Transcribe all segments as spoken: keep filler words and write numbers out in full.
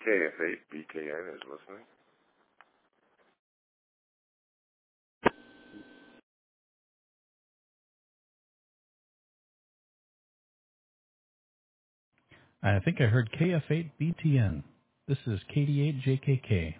K F eight B K N is listening. I think I heard K F eight B T N. This is K D eight J K K.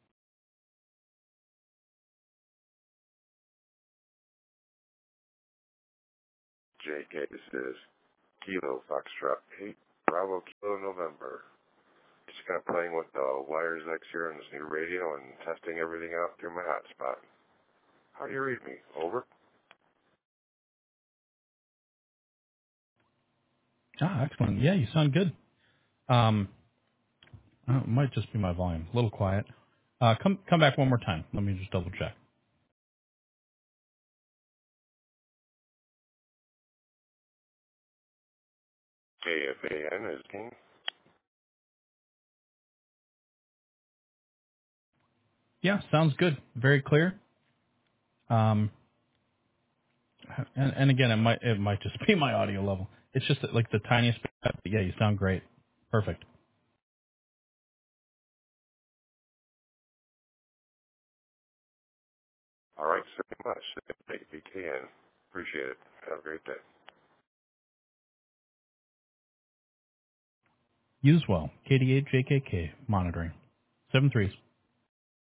J K, this is Kilo Foxtrot eight Bravo Kilo November. Just kind of playing with the wires X here on this new radio and testing everything out through my hotspot. How do you read me? Over. Ah, excellent. Yeah, you sound good. Um, oh, it might just be my volume. A little quiet. Uh, come come back one more time. Let me just double check. K F A N is King. Yeah, sounds good. Very clear. Um, and, and again, it might it might just be my audio level. It's just like the tiniest bit. But yeah, you sound great. Perfect. All right, so much. K B K N. Appreciate it. Have a great day. You as well. K D eight J K K monitoring. Seven threes.